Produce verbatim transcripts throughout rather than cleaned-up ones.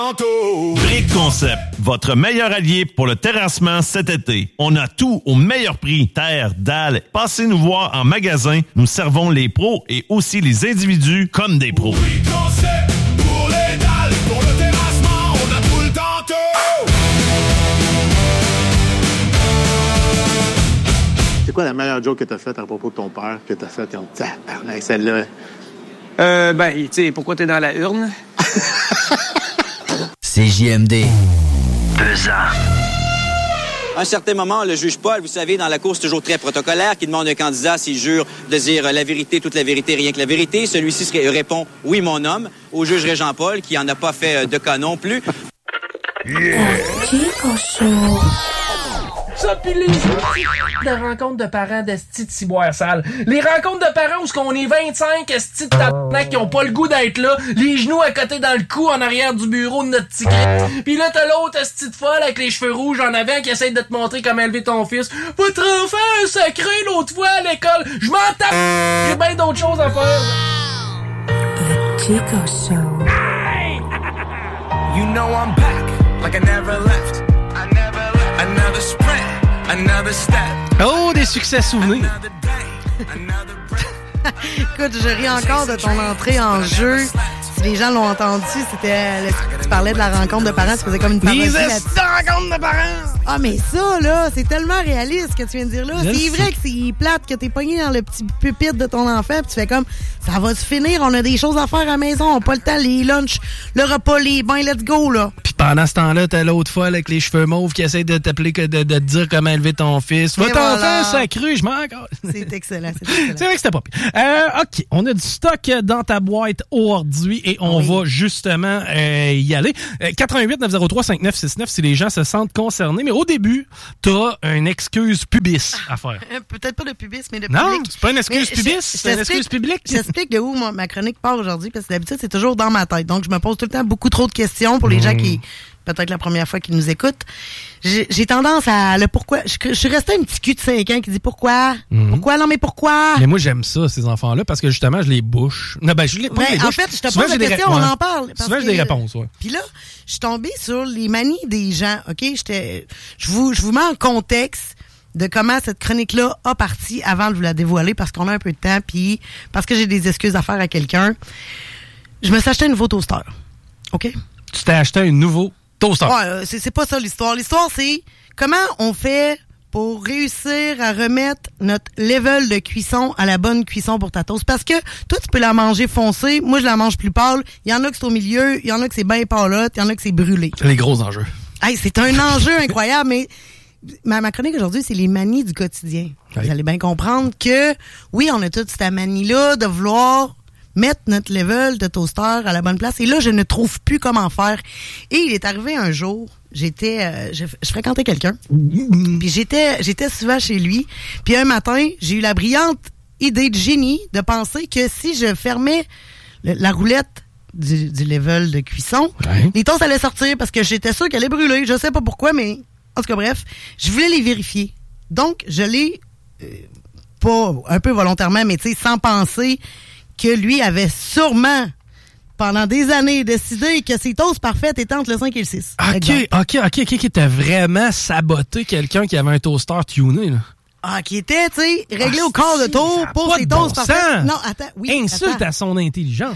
Brick Concept, votre meilleur allié pour le terrassement cet été. On a tout au meilleur prix. Terre, dalles. Passez nous voir en magasin. Nous servons les pros et aussi les individus comme des pros. Brick Concept, pour les dalles, pour le terrassement, on a tout le temps tout. C'est quoi la meilleure joke que t'as faite à propos de ton père, que t'as faite comme tabarnak, celle-là? Euh, ben, tu sais, pourquoi t'es dans la urne? C J M D. Pesant. À un certain moment, le juge Paul, vous savez, dans la cour, c'est toujours très protocolaire, qui demande à un candidat s'il jure de dire la vérité, toute la vérité, rien que la vérité. Celui-ci répond « Oui, mon homme », au juge Régent Paul, qui en a pas fait de cas non plus. Yeah. Ça, pis les de rencontres de parents d'esti de ciboire sale. Les rencontres de parents où on est vingt-cinq esti de tabarnak qui ont pas le goût d'être là, les genoux à côté dans le cou en arrière du bureau de notre tigre. Pis là, t'as l'autre esti de folle avec les cheveux rouges en avant qui essaie de te montrer comment élever ton fils. Votre enfant a sacré l'autre fois à l'école. Je m'en tape. J'ai bien d'autres choses à faire. Le Chico Show. You know I'm back, like I never left. I never left. Another sprint, another step. Oh, des succès souvenirs. Écoute, je ris encore de ton entrée en jeu. Si les gens l'ont entendu, c'était... Tu parlais de la rencontre de parents, tu faisais comme une parodie là-dessus. Rencontre de parents! Ah, mais ça, là, c'est tellement réaliste ce que tu viens de dire là. Je c'est vrai sais. que c'est plate, que t'es pogné dans le petit pupitre de ton enfant, pis tu fais comme, ça va se finir, on a des choses à faire à la maison, on n'a pas le temps, les lunchs, le repas, les bains, let's go, là. Puis pendant ce temps-là, t'as l'autre folle avec les cheveux mauves qui essaie de t'appeler, que de, de te dire comment élever ton fils. Va Et ton voilà. enfant sacré, je m'en encore. C'est excellent, c'est excellent. C'est vrai que c'était pas pire. Euh, OK, on a du stock dans ta boîte aujourd'hui et on Oui. va justement euh, y aller. Euh, quatre-vingt-huit neuf zéro trois cinq neuf six neuf si les gens se sentent concernés. Mais au début, t'as une excuse pubis à faire. Peut-être pas de pubis, mais de Non, public. c'est pas une excuse Mais pubis, je- c'est une j'explique- excuse publique. J'explique de où ma, ma chronique part aujourd'hui, parce que d'habitude, c'est toujours dans ma tête. Donc, je me pose tout le temps beaucoup trop de questions pour les Mmh. gens qui, peut-être la première fois qu'ils nous écoutent. J'ai, j'ai tendance à le pourquoi. Je, je suis restée un petit cul de cinq ans qui dit pourquoi? Mmh. Pourquoi? Non, mais pourquoi? Mais moi, j'aime ça, ces enfants-là, parce que justement, je les bouche. Non, ben, je les, pas Ben, je les en bouche. fait, je te Souvent, pose la j'ai des question, ré- on ouais. en parle. parce Souvent, j'ai que- des réponses, ouais. Puis là, je suis tombée sur les manies des gens, OK? J'étais, je vous, je vous mets en contexte de comment cette chronique-là a parti avant de vous la dévoiler, parce qu'on a un peu de temps, puis parce que j'ai des excuses à faire à quelqu'un. Je me suis acheté un nouveau toaster, OK? Tu t'es acheté un nouveau toaster. Ouais, euh, c'est, c'est pas ça l'histoire. L'histoire, c'est comment on fait pour réussir à remettre notre level de cuisson à la bonne cuisson pour ta toast. Parce que toi, tu peux la manger foncée. Moi, je la mange plus pâle. Il y en a que c'est au milieu. Il y en a que c'est bien pâlotte. Il y en a que c'est brûlé. Les gros enjeux. Hey, c'est un enjeu incroyable, mais ma, ma chronique aujourd'hui, c'est les manies du quotidien. Oui. Vous allez bien comprendre que, oui, on a toute cette manie-là de vouloir mettre notre level de toaster à la bonne place. Et là, je ne trouve plus comment faire. Et il est arrivé un jour, j'étais, euh, je, je fréquentais quelqu'un, puis j'étais, j'étais souvent chez lui. Puis un matin, j'ai eu la brillante idée de génie de penser que si je fermais le- la roulette du, du level de cuisson, Ouais. les toasts allaient sortir parce que j'étais sûre qu'elle allait brûler. Je sais pas pourquoi, mais en tout cas, bref, je voulais les vérifier. Donc, je l'ai, euh, pas un peu volontairement, mais tu sais, sans penser que lui avait sûrement, pendant des années, décidé que ses toasts parfaits étaient entre le cinq et le six. OK, Exemple. OK, OK, OK, OK. T'as vraiment saboté quelqu'un qui avait un toaster tuné, là. Ah, qui était, tu sais, réglé Ah, au quart de si, tour ça a pour pas ses de bon toasts parfaits. sens. Non, attends, oui. Insulte attends. à son intelligence.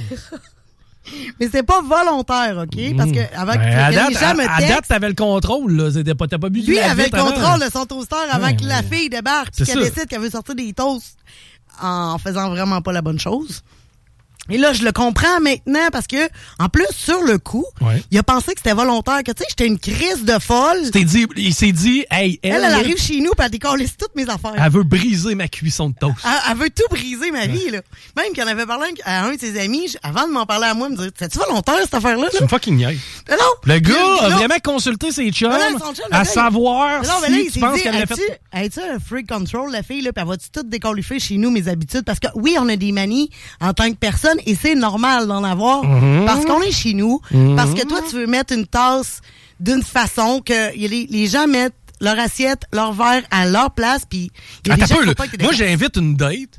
Mais c'est pas volontaire, OK? Parce que avant Ben, que, à que date, les gens me à, à date, textent, t'avais le contrôle, là. C'était pas, t'as pas bu de lui la avait vite le avant. contrôle de son toaster avant Ouais, que la ouais. fille débarque C'est puis qu'elle ça. décide qu'elle veut sortir des toasts en faisant vraiment pas la bonne chose. Et là, je le comprends maintenant parce que, en plus, sur le coup, Ouais. il a pensé que c'était volontaire, que tu sais, j'étais une crise de folle. Il s'est dit, il s'est dit, hey, elle, Elle, elle arrive chez nous, puis elle décollisse toutes mes affaires. elle veut briser ma cuisson de toast. Elle, elle veut tout briser, ma vie, là. Même qu'il en avait parlé à un de ses amis, je- avant de m'en parler à moi, il me disait, c'est-tu volontaire, cette affaire-là? C'est Là? une fucking niaise. Non, non. Le Puis, gars a là, vraiment consulté ses chums Non, non, son chum, le à gars, savoir Non, mais là, si il tu s'est penses dit, qu'elle l'a es-tu, fait. es-tu un freak control, la fille, là, pis elle va-tu tout décollifer chez nous, mes habitudes? Parce que, oui, on a des manies en tant que personne, et c'est normal d'en avoir, Mhm. parce qu'on est chez nous, Mhm. parce que toi, tu veux mettre une tasse d'une façon que y a les, les gens mettent leur assiette, leur verre à leur place, puis il y a Attends des gens un peu, qui là. font pas que t'es Moi, d'accord. j'invite une date,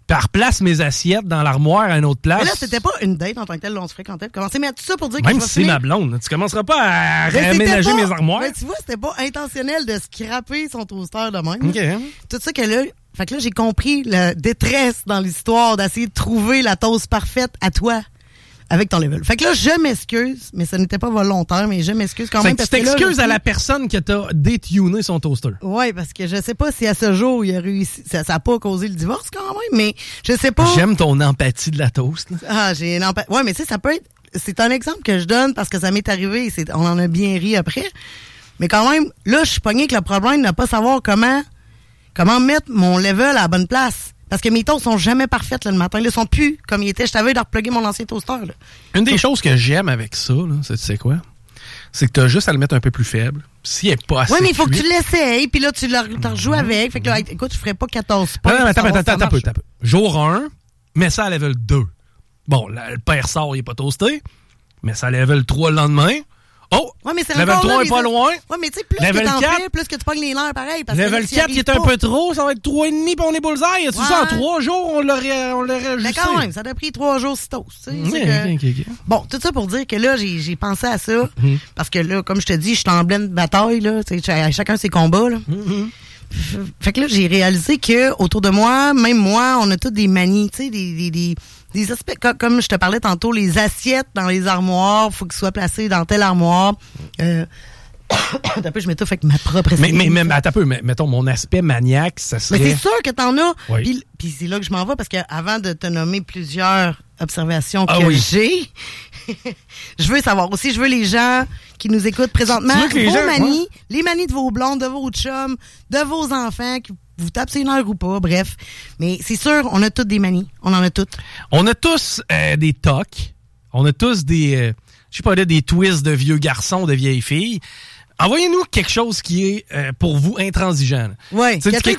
puis elle replace mes assiettes dans l'armoire à une autre place. Mais là, c'était pas une date en tant que telle, là, on se fréquentait. Commencer, mais tout ça pour dire que Même je vais si c'est finir- ma blonde, tu commenceras pas à Mais c'était réaménager pas- mes armoires. Mais tu vois, c'était pas intentionnel de scraper son toaster de même. OK. Tout ça que là, fait que là, j'ai compris la détresse dans l'histoire d'essayer de trouver la toast parfaite à toi avec ton level. Fait que là, je m'excuse, mais ce n'était pas volontaire, mais je m'excuse quand Fait même. que tu parce que là, t'excuses je à la sais- personne qui t'a détuné son toaster. Ouais, parce que je sais pas si à ce jour, il a réussi. Ça n'a pas causé le divorce quand même, mais je sais pas. J'aime ton empathie de la toast. là. Ah, j'ai une empa- Ouais, mais tu sais, ça peut être. C'est un exemple que je donne parce que ça m'est arrivé. C'est... On en a bien ri après. Mais quand même, là, je suis pogné que le problème de ne pas savoir comment comment mettre mon level à la bonne place. Parce que mes toasts sont jamais parfaites là, le matin. Ils sont plus comme ils étaient. Je t'avais de repluguer mon ancien toaster. Là. Une des choses que j'aime avec ça, là, c'est, tu sais quoi? C'est que t'as juste à le mettre un peu plus faible. S'il n'est pas assez Oui, mais il faut que cuit- tu l'essayes, puis là, tu le t'en rejoues avec. Fait que là, écoute, je ferais pas quatorze points. Non, non, mais attends, pour attends, savoir attends, si attends, ça attends, attends. Jour un, mets ça à level deux. Bon, là, le père sort, il est pas toasté. Mais ça à level trois le lendemain. Oh! Ouais, mais c'est level encore trois là, est les pas autres- loin. Ouais, mais tu sais, plus Level que t'en quatre. fais, plus que tu pognes les nerfs, pareil. Parce que Level là, s'il quatre qui arrive est un pas- peu trop, ça va être trois virgule cinq puis on est bullseye. Tu Ouais. ça, en trois jours, on l'aurait, on l'aurait Mais ajusté. quand même, ça t'a pris trois jours si toast. tu sais, Oui, c'est que- ok, ok, ok. Bon, tout ça pour dire que là, j'ai, j'ai pensé à ça. Mhm. Parce que là, comme je te dis, je suis en pleine bataille, là. Tu sais, ch- chacun ses combats, là. Mhm. F- Fait que là, j'ai réalisé que autour de moi, même moi, on a tous des manies, tu sais, des, des, des, des aspects, co- comme je te parlais tantôt, les assiettes dans les armoires, faut qu'ils soient placés dans telle armoire. Euh, un peu, je m'étouffe avec ma propre Mais, assiette. mais, mais, attends un peu, mais, mettons, mon aspect maniaque, ça serait... Mais c'est sûr que t'en as. Oui. Puis, puis c'est là que je m'en vais parce que avant de te nommer plusieurs observations Ah que oui. j'ai, je veux savoir aussi, je veux les gens qui nous écoutent présentement, Tu veux que les vos gens- manies, ouais. les manies de vos blondes, de vos chums, de vos enfants, qui vous tapent sur une heure ou pas, bref. Mais c'est sûr, on a toutes des manies. On en a toutes. On a tous euh, des tocs. On a tous des, euh, je sais pas, là, des twists de vieux garçons, de vieilles filles. Envoyez-nous quelque chose qui est euh, pour vous intransigeant. là. Ouais. Tu sais, Quelqu'un quelque-